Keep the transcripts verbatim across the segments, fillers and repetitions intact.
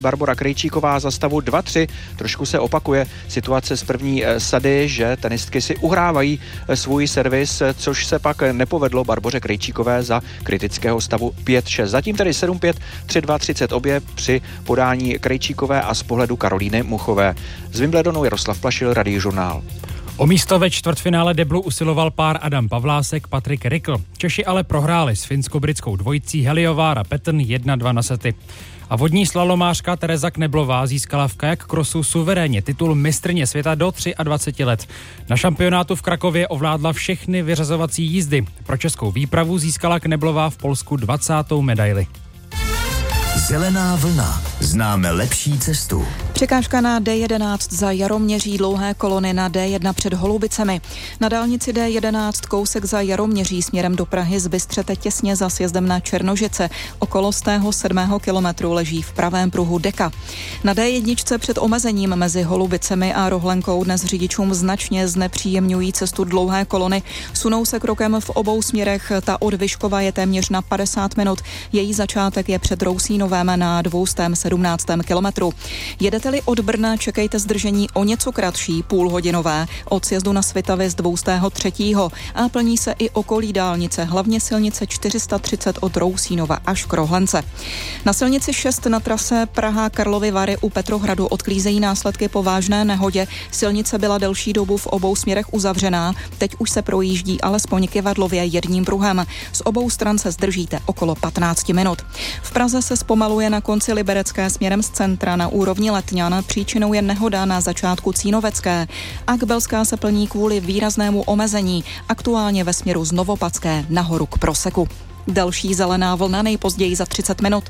Barbora Krejčíková za stavu dva tři. Trošku se opakuje situace z první sady, že tenistky si uhrávají svůj servis, což se pak nepovedlo Barboře Krejčíkové za kritického stavu pět šest. Zatím tedy sedm pět, tři dva, třicet obě při podání Krejčíkové a z pohledu Karolíny Muchové. Z Wimbledonu Jaroslav Plašil, Radiožurnál. O místo ve čtvrtfinále deblu usiloval pár Adam Pavlásek, Patrik Rikl. Češi ale prohráli s finsko-britskou dvojicí Heliovár a Patton jedna dva na sety. A vodní slalomářka Tereza Kneblová získala v kajak krosu suverénně titul mistryně světa do dvaceti třech let. Na šampionátu v Krakově ovládla všechny vyřazovací jízdy. Pro českou výpravu získala Kneblová v Polsku dvacátou medaili. Zelená vlna. Známe lepší cestu. Překážka na D jedenáct za Jaroměří, dlouhé kolony na D jedna před Holubicemi. Na dálnici D jedenáct kousek za Jaroměří směrem do Prahy z Bystřete těsně za sjezdem na Černožice. Okolo stého sedmého kilometru leží v pravém pruhu deka. Na D jedna před omezením mezi Holubicemi a Rohlenkou dnes řidičům značně znepříjemňují cestu dlouhé kolony. Sunou se krokem v obou směrech, ta od Vyškova je téměř na padesát minut. Její začátek je před Rousínovem na dvěstě sedmnáct kilometru. Jedete-li od Brna, čekejte zdržení o něco kratší, půlhodinové, od sjezdu na Svitavy z dvacátého třetího a plní se i okolí dálnice, hlavně silnice čtyři sta třicet od Rousínova až k Rohlence. Na silnici šest na trase Praha-Karlovy Vary u Petrohradu odklízejí následky po vážné nehodě. Silnice byla delší dobu v obou směrech uzavřená, teď už se projíždí alespoň kyvadlově jedním pruhem. Z obou stran se zdržíte okolo patnáct minut. V Praze se zpomaluje na konci Liberecké směrem z centra na úrovni Letňan. Příčinou je nehoda na začátku Cínovecké. Akbelská se plní kvůli výraznému omezení, aktuálně ve směru z Novopacké nahoru k Proseku. Další zelená vlna nejpozději za třicet minut.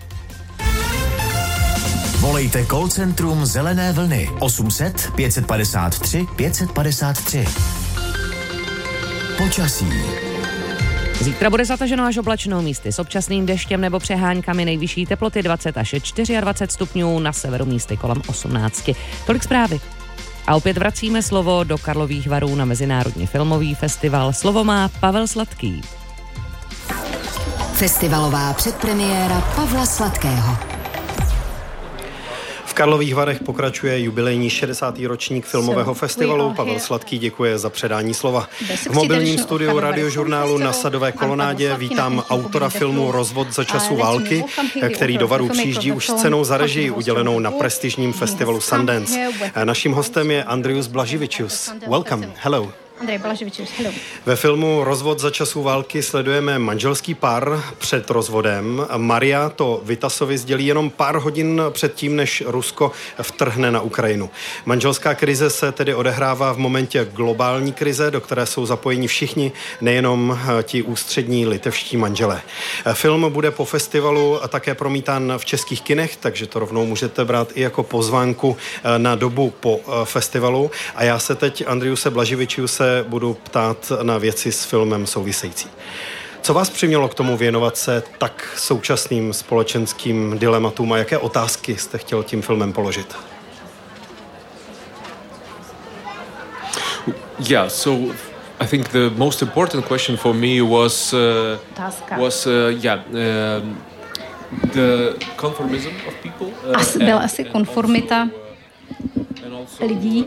Volejte call centrum Zelené vlny osm set, pět set padesát tři, pět set padesát tři. Počasí. Zítra bude zataženo až oblačno, místy s občasným deštěm nebo přeháňkami, nejvyšší teploty dvacet až dvacet čtyři stupňů, na severu místy kolem osmnáct. Tolik zprávy. A opět vracíme slovo do Karlových Varů na Mezinárodní filmový festival. Slovo má Pavel Sladký. Festivalová předpremiéra Pavla Sladkého. V Karlových Varech pokračuje jubilejní šedesátý ročník filmového festivalu. Pavel Sladký děkuje za předání slova. V mobilním studiu Radiožurnálu na Sadové kolonádě vítám autora filmu Rozvod za časů války, který do Varů přijíždí už s cenou za režii udělenou na prestižním festivalu Sundance. Naším hostem je Andrius Blaževičius. Welcome. Hello. Andrej Blaževičius, hello. Ve filmu Rozvod za časů války sledujeme manželský pár před rozvodem. Maria to Vitasovi sdělí jenom pár hodin předtím, než Rusko vtrhne na Ukrajinu. Manželská krize se tedy odehrává v momentě globální krize, do které jsou zapojeni všichni, nejenom ti ústřední litevští manželé. Film bude po festivalu také promítán v českých kinech, takže to rovnou můžete brát i jako pozvánku na dobu po festivalu. A já se teď Andriuse Blaževičiuse budu ptát na věci s filmem související. Co vás přimělo k tomu věnovat se tak současným společenským dilematům a jaké otázky jste chtěl tím filmem položit? Yeah, so I think the most important question for me was uh, was uh, yeah uh, the conformism of people. Uh, As, byl asi konformita lidí,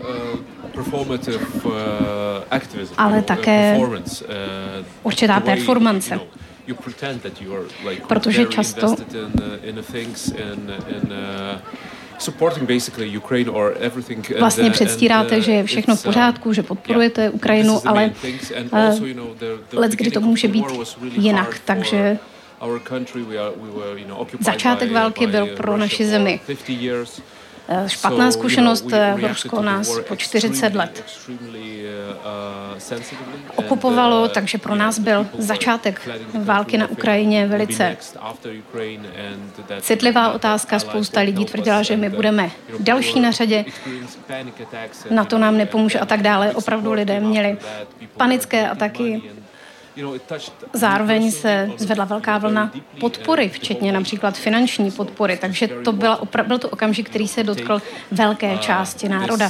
ale také určitá performance. Protože často vlastně předstíráte, že je všechno v pořádku, že podporujete Ukrajinu, ale leckdy to může být jinak, takže začátek války byl pro naši zemi špatná zkušenost. Rusko nás po čtyřicet let okupovalo, takže pro nás byl začátek války na Ukrajině velice citlivá otázka. Spousta lidí tvrdila, že my budeme další na řadě, na to nám nepomůže a tak dále. Opravdu lidé měli panické ataky. Zároveň se zvedla velká vlna podpory, včetně například finanční podpory, takže to byla opra- byl to okamžik, který se dotkl velké části národa.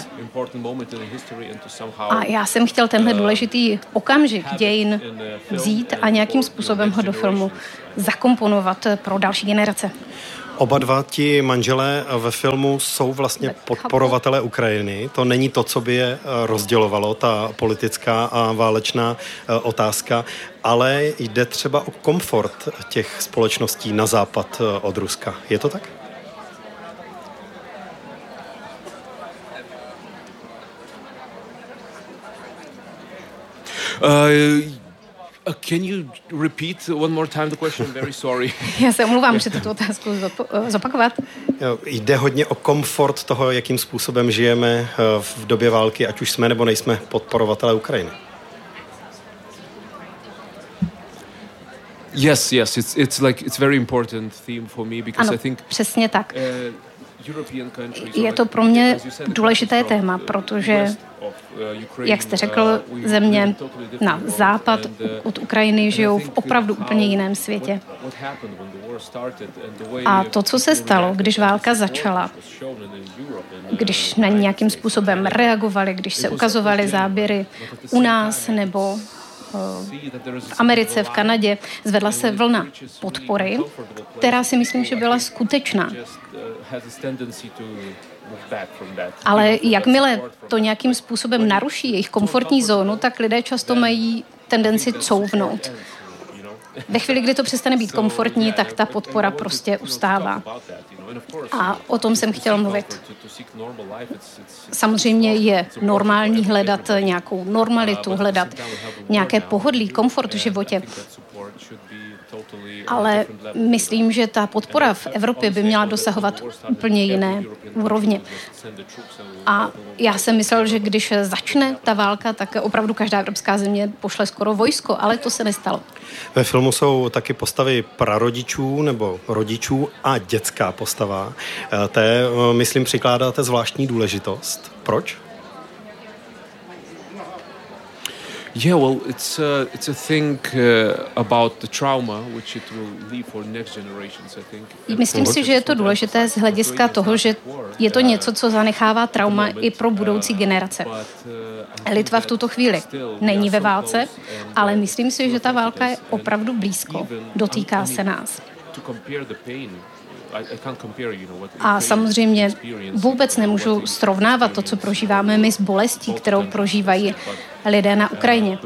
A já jsem chtěl tenhle důležitý okamžik dějin vzít a nějakým způsobem ho do filmu zakomponovat pro další generace. Oba dva ti manželé ve filmu jsou vlastně podporovatelé Ukrajiny. To není to, co by je rozdělovalo, ta politická a válečná otázka, ale jde třeba o komfort těch společností na západ od Ruska. Je to tak? Uh, Can you repeat one more time the question? Very sorry. Já se omlouvám, můžete tu otázku zopakovat? Jde hodně o komfort toho, jakým způsobem žijeme v době války, ať už jsme nebo nejsme podporovatelé Ukrajiny. Yes, yes, it's it's like it's very important theme for me because ano, I think přesně tak. Je to pro mě důležité téma, protože, jak jste řekl, země na západ od Ukrajiny žijou v opravdu úplně jiném světě. A to, co se stalo, když válka začala, když na ní nějakým způsobem reagovali, když se ukazovaly záběry u nás nebo v Americe, v Kanadě, zvedla se vlna podpory, která si myslím, že byla skutečná. Ale jakmile to nějakým způsobem naruší jejich komfortní zónu, tak lidé často mají tendenci couvnout. Ve chvíli, kdy to přestane být komfortní, tak ta podpora prostě ustává. A o tom jsem chtěla mluvit. Samozřejmě je normální hledat nějakou normalitu, hledat nějaké pohodlí, komfort v životě. Ale myslím, že ta podpora v Evropě by měla dosahovat úplně jiné úrovně. A já jsem myslel, že když začne ta válka, tak opravdu každá evropská země pošle skoro vojsko, ale to se nestalo. Ve filmu jsou taky postavy prarodičů nebo rodičů a dětská postava. Té, myslím, přikládáte zvláštní důležitost. Proč? Yeah, well, it's a, it's a thing uh, about the trauma which it will leave for next generations, I think. Myslím si, že je to důležité z hlediska toho, že je to něco, co zanechává trauma i pro budoucí generace. Litva v tuto chvíli není ve válce, ale myslím si, že ta válka je opravdu blízko. Dotýká se nás. A samozřejmě vůbec nemůžu srovnávat to, co prožíváme my s bolestí, kterou prožívají lidé na Ukrajině.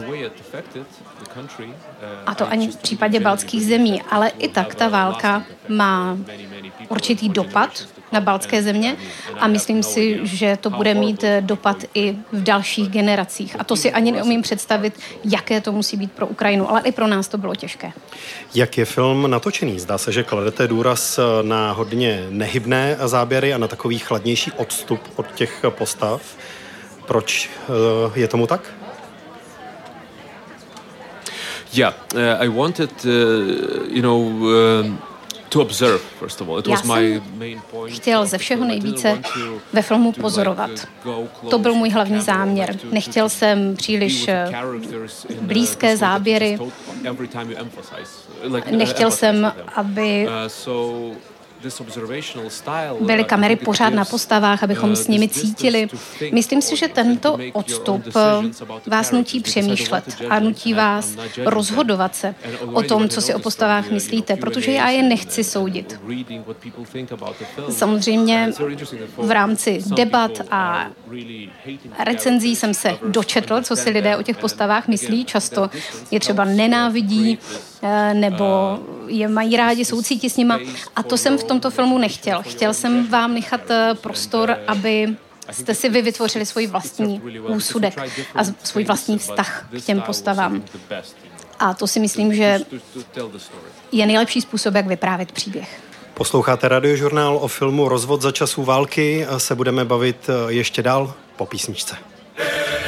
A to ani v případě baltských zemí, ale i tak ta válka má určitý dopad na baltské země a myslím si, že to bude mít dopad i v dalších generacích. A to si ani neumím představit, jaké to musí být pro Ukrajinu, ale i pro nás to bylo těžké. Jak je film natočený? Zdá se, že kladete důraz na hodně nehybné záběry a na takový chladnější odstup od těch postav. Proč je tomu tak? Yeah, uh, I wanted, uh, you know, um, to observe, first of all. It was my main point. Chtěl ze všeho nejvíce ve filmu pozorovat. To byl můj hlavní záměr. Nechtěl jsem příliš blízké záběry. Nechtěl jsem, aby byly kamery pořád na postavách, abychom s nimi cítili. Myslím si, že tento odstup vás nutí přemýšlet a nutí vás rozhodovat se o tom, co si o postavách myslíte, protože já je nechci soudit. Samozřejmě v rámci debat a recenzí jsem se dočetl, co si lidé o těch postavách myslí. Často je třeba nenávidí nebo je mají rádi, soucítí s nima. A to jsem v tomto filmu nechtěl. Chtěl jsem vám nechat prostor, aby jste si vy vytvořili svůj vlastní úsudek a svůj vlastní vztah k těm postavám. A to si myslím, že je nejlepší způsob, jak vyprávět příběh. Posloucháte radiožurnál o filmu Rozvod za časů války. Se budeme bavit ještě dál po písničce.